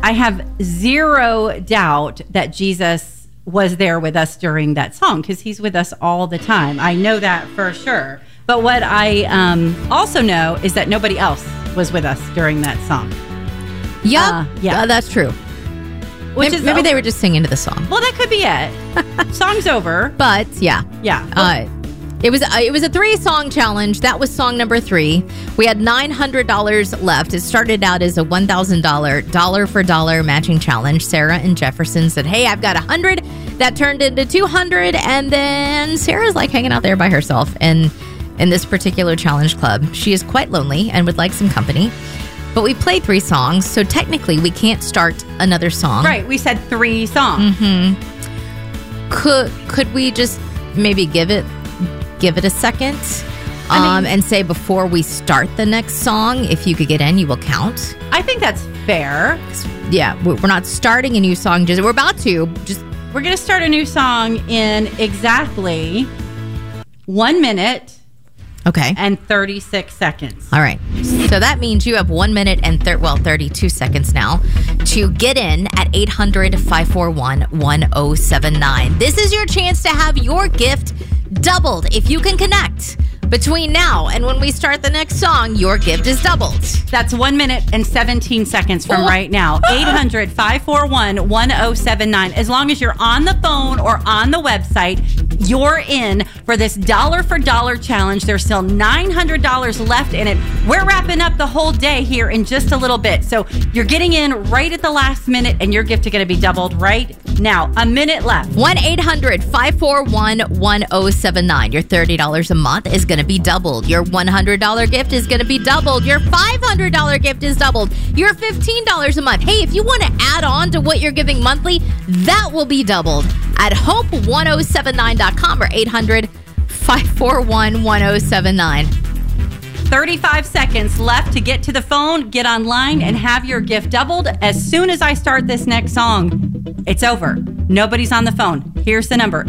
I have zero doubt that Jesus was there with us during that song because he's with us all the time. I know that for sure. But what I also know is that nobody else was with us during that song. Yeah, that's true. Maybe they were just singing to the song. Well, that could be it. Song's over. But yeah. It was a 3-song challenge. That was song number 3. We had $900 left. It started out as a $1,000 dollar for dollar matching challenge. Sarah and Jefferson said, "Hey, I've got 100." That turned into 200, and then Sarah's like hanging out there by herself. And in this particular challenge club, she is quite lonely and would like some company. But we played 3 songs, so technically we can't start another song. Right, we said 3 songs. Mm-hmm. Could we just maybe give it a second and say before we start the next song, if you could get in, you will count? I think that's fair. Yeah, we're not starting a new song. We're about to. We're going to start a new song in exactly 1 minute. Okay. And 36 seconds. All right. So that means you have 1 minute and 32 seconds now to get in at 800-541-1079. This is your chance to have your gift doubled. If you can connect between now and when we start the next song, your gift is doubled. That's 1 minute and 17 seconds from right now. 800-541-1079. As long as you're on the phone or on the website, you're in for this dollar for dollar challenge. There's still $900 left in it. We're wrapping up the whole day here in just a little bit. So you're getting in right at the last minute, and your gift is going to be doubled right now. A minute left. 1-800-541-1079. Your $30 a month is going to be doubled. Your $100 gift is going to be doubled. Your $500 gift is doubled. Your $15 a month. Hey, if you want to add on to what you're giving monthly, that will be doubled at hope1079.com or 800-541-1079. 35 seconds left to get to the phone, get online, and have your gift doubled. As soon as I start this next song, it's over. Nobody's on the phone. Here's the number,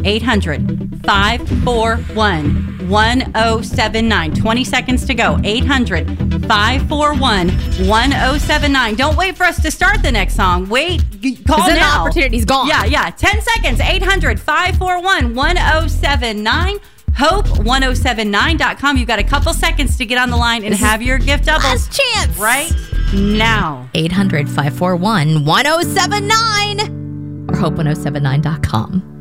800-541-1079. 20 seconds to go. 800-541-1079. Don't wait for us to start the next song. Wait, call now. The opportunity's gone. Yeah. 10 seconds. 800-541-1079. Hope1079.com. You've got a couple seconds to get on the line and have your gift doubled. Last chance. Right now. 800-541-1079 or hope1079.com.